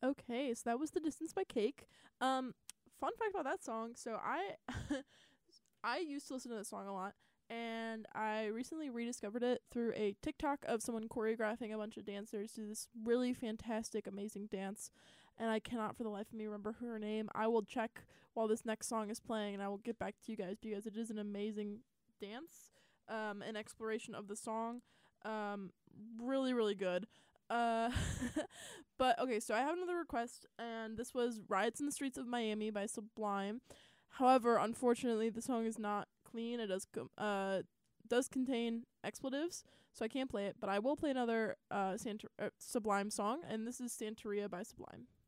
Okay, so that was The Distance by Cake. Um, Fun fact about that song. So I used to listen to that song a lot, and I recently rediscovered it through a TikTok of someone choreographing a bunch of dancers to this really fantastic, amazing dance. And I cannot for the life of me remember her name. I will check while this next song is playing, and I will get back to you guys because it is an amazing dance, an exploration of the song. Um, Really, really good. Uh, but okay, so I have another request, and this was "Riots in the Streets of Miami" by Sublime. However, unfortunately, the song is not clean. It does contain expletives, so I can't play it. But I will play another Sublime song, and this is "Santeria" by Sublime.